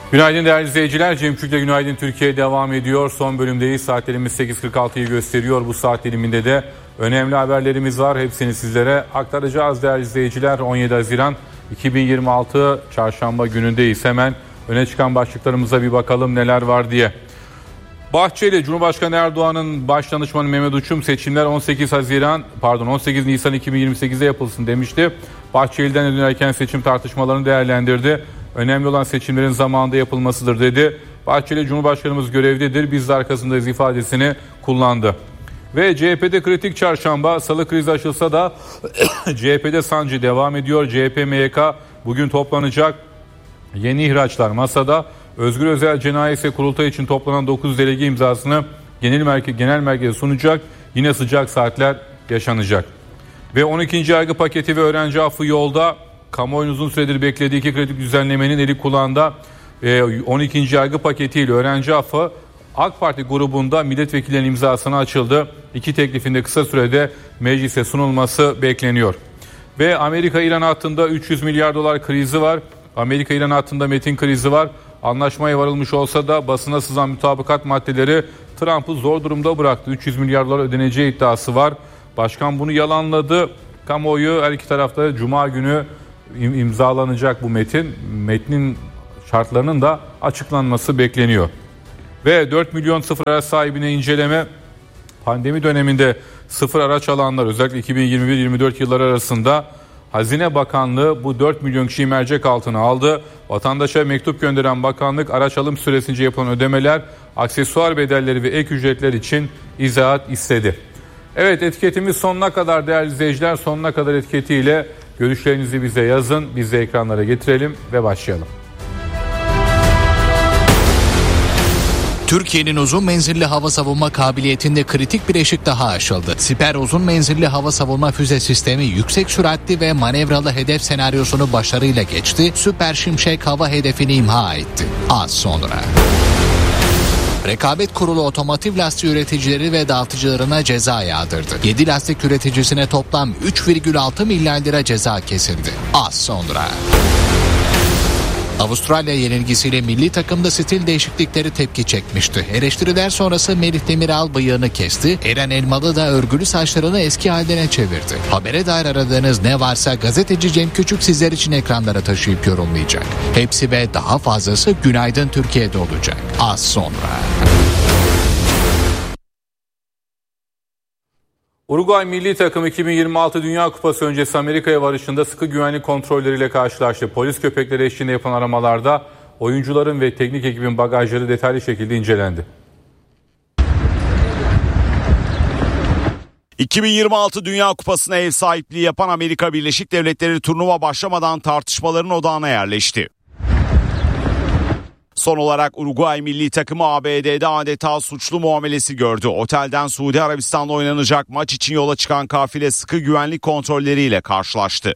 Günaydın değerli izleyiciler. Cem Küçük'le Günaydın Türkiye devam ediyor. Son bölümdeyiz. Saatlerimiz 8.46'yı gösteriyor. Bu saat diliminde de önemli haberlerimiz var. Hepsini sizlere aktaracağız değerli izleyiciler. 17 Haziran 2026 Çarşamba günündeyiz. Hemen öne çıkan başlıklarımıza bir bakalım neler var diye. Bahçeli, Cumhurbaşkanı Erdoğan'ın başdanışmanı Mehmet Uçum seçimler 18 Nisan 2028'de yapılsın demişti. Bahçeli'den dönerken seçim tartışmalarını değerlendirdi. Önemli olan seçimlerin zamanında yapılmasıdır dedi. Bahçeli, Cumhurbaşkanımız görevdedir, biz de arkasındayız ifadesini kullandı. Ve CHP'de kritik çarşamba, salı kriz aşılsa da CHP'de sancı devam ediyor. CHP MYK bugün toplanacak. Yeni ihraçlar masada. Özgür Özel cenayesi kurultay için toplanan 9 delege imzasını genel merkeze sunacak. Yine sıcak saatler yaşanacak. Ve 12. yargı paketi ve öğrenci affı yolda. Kamuoyunun uzun süredir beklediği iki kritik düzenlemenin eli kulağında. 12. yargı paketiyle öğrenci affı AK Parti grubunda milletvekillerinin imzasına açıldı. İki teklifinde kısa sürede meclise sunulması bekleniyor. Ve Amerika-İran hattında 300 milyar dolar krizi var. Amerika-İran hattında metin krizi var. Anlaşmaya varılmış olsa da basına sızan mütabakat maddeleri Trump'ı zor durumda bıraktı. 300 milyar dolar ödeneceği iddiası var. Başkan bunu yalanladı. Kamuoyu her iki tarafta Cuma günü imzalanacak bu metin. Metnin şartlarının da açıklanması bekleniyor. Ve 4 milyon sıfır araç sahibine inceleme. Pandemi döneminde sıfır araç alanlar özellikle 2021-24 yılları arasında Hazine Bakanlığı bu 4 milyon kişiyi mercek altına aldı. Vatandaşa mektup gönderen bakanlık araç alım süresince yapılan ödemeler, aksesuar bedelleri ve ek ücretler için izahat istedi. Evet, etiketimiz sonuna kadar değerli izleyiciler, sonuna kadar etiketiyle görüşlerinizi bize yazın. Biz de ekranlara getirelim ve başlayalım. Türkiye'nin uzun menzilli hava savunma kabiliyetinde kritik bir eşik daha aşıldı. Siper uzun menzilli hava savunma füze sistemi yüksek süratli ve manevralı hedef senaryosunu başarıyla geçti. Süper Şimşek hava hedefini imha etti. Az sonra. Rekabet Kurulu otomotiv lastik üreticileri ve dağıtıcılarına ceza yağdırdı. 7 lastik üreticisine toplam 3,6 milyar lira ceza kesildi. Az sonra. Avustralya yenilgisiyle milli takımda stil değişiklikleri tepki çekmişti. Eleştiriler sonrası Melih Demiral bıyığını kesti. Eren Elmalı da örgülü saçlarını eski haline çevirdi. Habere dair aradığınız ne varsa gazeteci Cem Küçük sizler için ekranlara taşıyıp yorumlayacak. Hepsi ve daha fazlası Günaydın Türkiye'de olacak. Az sonra. Uruguay milli takım 2026 Dünya Kupası öncesi Amerika'ya varışında sıkı güvenlik kontrolleriyle karşılaştı. Polis köpekleri eşliğinde yapılan aramalarda oyuncuların ve teknik ekibin bagajları detaylı şekilde incelendi. 2026 Dünya Kupası'na ev sahipliği yapan Amerika Birleşik Devletleri turnuva başlamadan tartışmaların odağına yerleşti. Son olarak Uruguay milli takımı ABD'de adeta suçlu muamelesi gördü. Otelden Suudi Arabistan'la oynanacak maç için yola çıkan kafile sıkı güvenlik kontrolleriyle karşılaştı.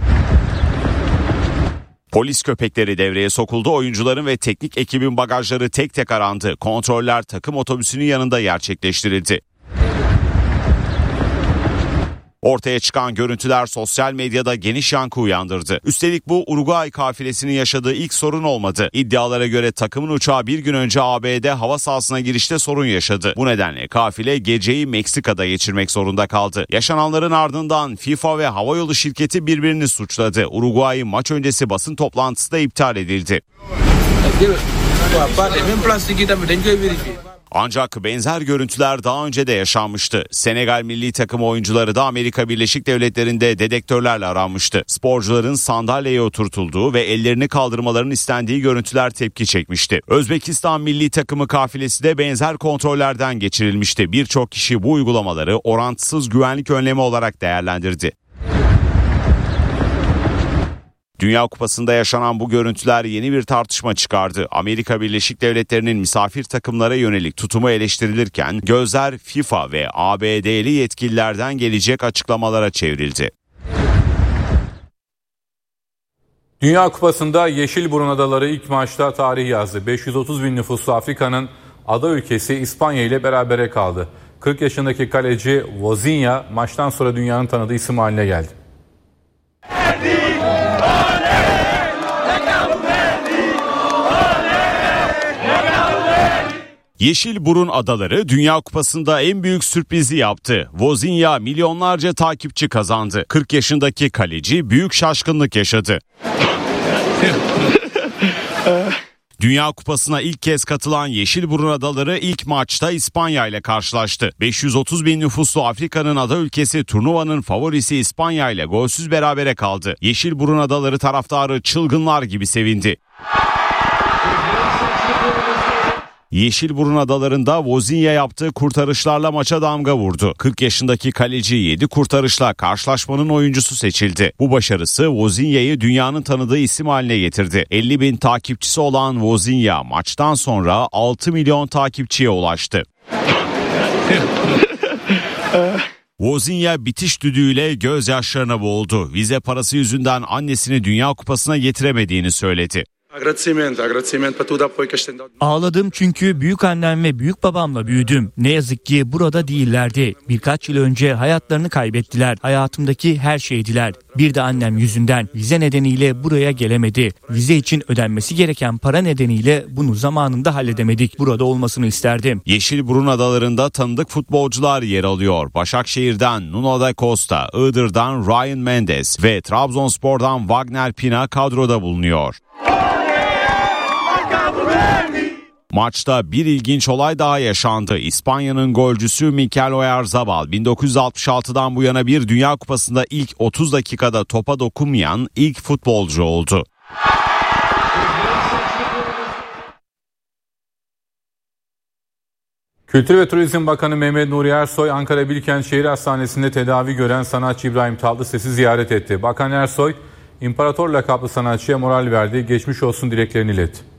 Polis köpekleri devreye sokuldu. Oyuncuların ve teknik ekibin bagajları tek tek arandı. Kontroller takım otobüsünün yanında gerçekleştirildi. Ortaya çıkan görüntüler sosyal medyada geniş yankı uyandırdı. Üstelik bu Uruguay kafilesinin yaşadığı ilk sorun olmadı. İddialara göre takımın uçağı bir gün önce ABD hava sahasına girişte sorun yaşadı. Bu nedenle kafile geceyi Meksika'da geçirmek zorunda kaldı. Yaşananların ardından FIFA ve havayolu şirketi birbirini suçladı. Uruguay maç öncesi basın toplantısı da iptal edildi. Ancak benzer görüntüler daha önce de yaşanmıştı. Senegal milli takım oyuncuları da Amerika Birleşik Devletleri'nde dedektörlerle aranmıştı. Sporcuların sandalyeye oturtulduğu ve ellerini kaldırmalarının istendiği görüntüler tepki çekmişti. Özbekistan milli takımı kafilesi de benzer kontrollerden geçirilmişti. Birçok kişi bu uygulamaları orantısız güvenlik önlemi olarak değerlendirdi. Dünya Kupası'nda yaşanan bu görüntüler yeni bir tartışma çıkardı. Amerika Birleşik Devletleri'nin misafir takımlara yönelik tutumu eleştirilirken gözler FIFA ve ABD'li yetkililerden gelecek açıklamalara çevrildi. Dünya Kupası'nda Yeşilburun Adaları ilk maçta tarih yazdı. 530 bin nüfuslu Afrika'nın ada ülkesi İspanya ile berabere kaldı. 40 yaşındaki kaleci Vozinha maçtan sonra dünyanın tanıdığı isim haline geldi. Yeşilburun Adaları Dünya Kupası'nda en büyük sürprizi yaptı. Wozniak milyonlarca takipçi kazandı. 40 yaşındaki kaleci büyük şaşkınlık yaşadı. Dünya Kupası'na ilk kez katılan Yeşilburun Adaları ilk maçta İspanya ile karşılaştı. 530 bin nüfuslu Afrika'nın ada ülkesi turnuvanın favorisi İspanya ile golsüz berabere kaldı. Yeşilburun Adaları taraftarı çılgınlar gibi sevindi. Yeşilburun Adaları'nda Wozniak yaptığı kurtarışlarla maça damga vurdu. 40 yaşındaki kaleci 7 kurtarışla karşılaşmanın oyuncusu seçildi. Bu başarısı Wozniak'ı dünyanın tanıdığı isim haline getirdi. 50 bin takipçisi olan Wozniak maçtan sonra 6 milyon takipçiye ulaştı. Wozniak bitiş düdüğüyle gözyaşlarına boğuldu. Vize parası yüzünden annesini Dünya Kupası'na getiremediğini söyledi. Ağladım çünkü büyükannem ve büyükbabamla büyüdüm. Ne yazık ki burada değillerdi. Birkaç yıl önce hayatlarını kaybettiler. Hayatımdaki her şeydiler. Bir de annem yüzünden vize nedeniyle buraya gelemedi. Vize için ödenmesi gereken para nedeniyle bunu zamanında halledemedik. Burada olmasını isterdim. Yeşilburun Adaları'nda tanıdık futbolcular yer alıyor. Başakşehir'den Nuno da Costa, Iğdır'dan Ryan Mendes ve Trabzonspor'dan Wagner Pina kadroda bulunuyor. Maçta bir ilginç olay daha yaşandı. İspanya'nın golcüsü Mikel Oyarzabal 1966'dan bu yana bir Dünya Kupası'nda ilk 30 dakikada topa dokunmayan ilk futbolcu oldu. Kültür ve Turizm Bakanı Mehmet Nuri Ersoy, Ankara Bilkent Şehir Hastanesi'nde tedavi gören sanatçı İbrahim Tatlıses'i ziyaret etti. Bakan Ersoy, İmparator lakaplı sanatçıya moral verdi, geçmiş olsun dileklerini iletti.